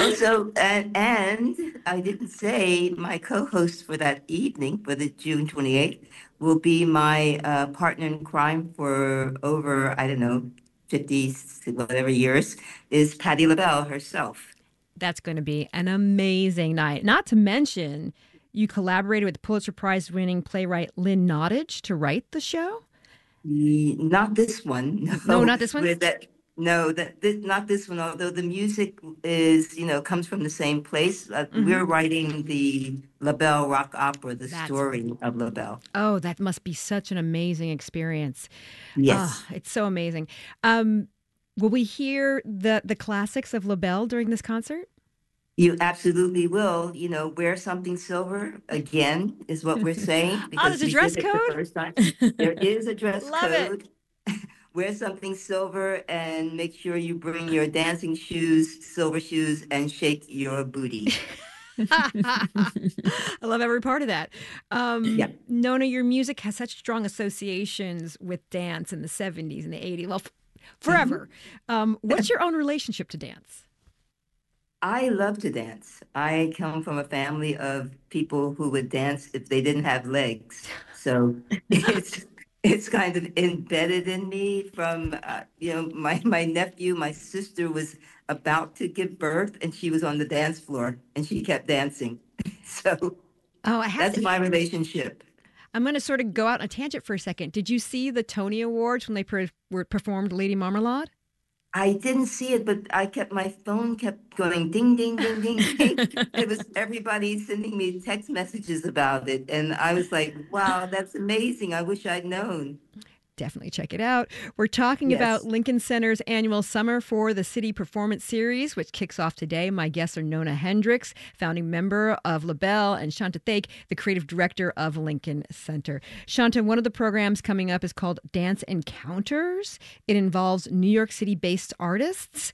Also, and I didn't say my co-host for that evening, for the June 28th, will be my partner in crime for over, I don't know, 50, whatever years, is Patti LaBelle herself. That's going to be an amazing night. Not to mention, you collaborated with Pulitzer Prize winning playwright Lynn Nottage to write the show. Not this one, No, no. not this one. With that, no, not this one. Although the music is, comes from the same place. Hmm. We're writing the La Belle rock opera, the That's right. story of La Belle. Oh, that must be such an amazing experience. Oh, Yes. it's so amazing. Um, will we hear the classics of LaBelle during this concert? You absolutely will. Wear something silver again is what we're saying Oh, there's because a we dress did it the code. first time. There is a dress Love it. code. Wear something silver and make sure you bring your dancing shoes, silver shoes, and shake your booty. I love every part of that. Yeah. Nona, your music has such strong associations with dance in the 70s and the 80s. Well, forever. Mhm. What's your own relationship to dance? I love to dance. I come from a family of people who would dance if they didn't have legs. So it's it's kind of embedded in me from my nephew, my sister was about to give birth and she was on the dance floor and she kept dancing. So Oh, I have that's to. my relationship. I'm going to sort of go out on a tangent for a second. Did you see the Tony Awards when they were performed Lady Marmalade? I didn't see it, but my phone kept going ding, ding, ding, ding, ding. It was everybody sending me text messages about it. And I was like, wow, that's amazing. I wish I'd known. Definitely check it out. We're talking about Yes. Lincoln Center's annual Summer for the City Performance Series, which kicks off today. My guests are Nona Hendryx, founding member of LaBelle, and Shanta Thake, the creative director of Lincoln Center. Shanta, one of the programs coming up is called Dance Encounters. It involves New York City based artists.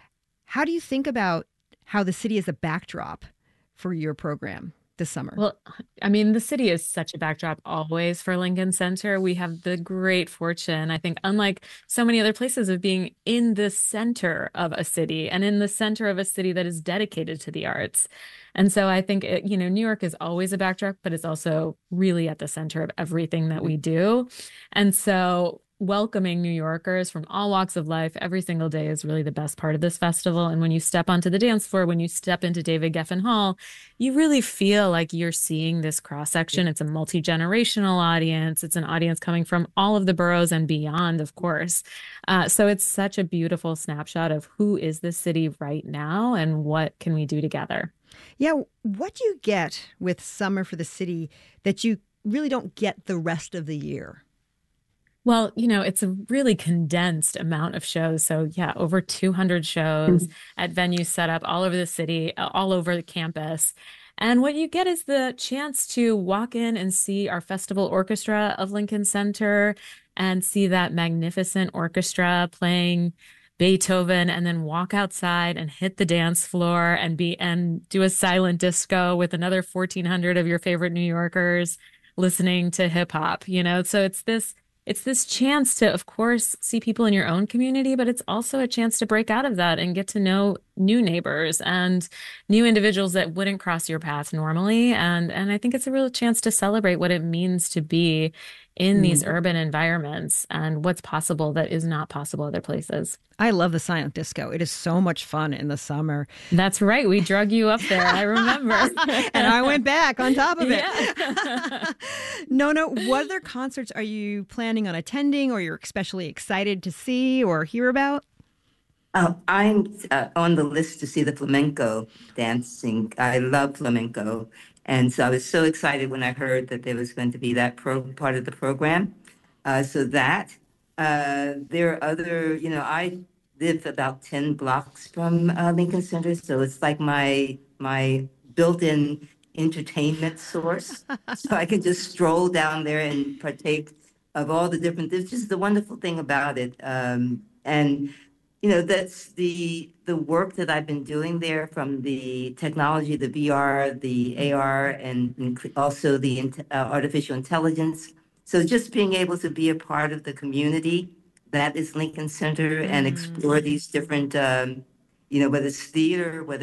How do you think about how the city is a backdrop for your program this summer? Well, I mean, the city is such a backdrop always for Lincoln Center. We have the great fortune, I think, unlike so many other places, of being in the center of a city and in the center of a city that is dedicated to the arts. And so I think, New York is always a backdrop, but it's also really at the center of everything that we do. And so welcoming New Yorkers from all walks of life every single day is really the best part of this festival. And when you step onto the dance floor, when you step into David Geffen Hall, you really feel like you're seeing this cross section. It's a multi-generational audience. It's an audience coming from all of the boroughs and beyond, of course. So it's such a beautiful snapshot of who is this city right now and what can we do together. Yeah, what do you get with Summer for the City that you really don't get the rest of the year? Well, it's a really condensed amount of shows. So, yeah, over 200 shows at venues set up all over the city, all over the campus. And what you get is the chance to walk in and see our festival orchestra of Lincoln Center and see that magnificent orchestra playing Beethoven, and then walk outside and hit the dance floor and do a silent disco with another 1,400 of your favorite New Yorkers listening to hip hop, So it's this chance to, of course, see people in your own community, but it's also a chance to break out of that and get to know new neighbors and new individuals that wouldn't cross your path normally. And I think it's a real chance to celebrate what it means to be in these Mhm. urban environments and what's possible that is not possible other places. I love the silent disco. It is so much fun in the summer. That's right. We drug you up there. I remember. And I went back on top of it. Yeah. Nona, what other concerts are you planning on attending or you're especially excited to see or hear about? I'm on the list to see the flamenco dancing. I love flamenco. And so I was so excited when I heard that there was going to be that part of the program. There are other, I live about 10 blocks from Lincoln Center. So it's like my built-in entertainment source. So I can just stroll down there and partake of all the different, this is the wonderful thing about it. And that's the work that I've been doing there, from the technology, the VR, the AR, and also the artificial intelligence. So just being able to be a part of the community that is Lincoln Center and Mm. explore these different, whether it's theater, whether